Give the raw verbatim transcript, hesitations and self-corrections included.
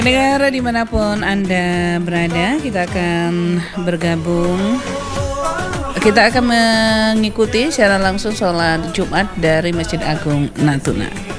Negara dimanapun Anda berada, kita akan bergabung. Kita akan mengikuti secara langsung sholat Jumat dari Masjid Agung Natuna.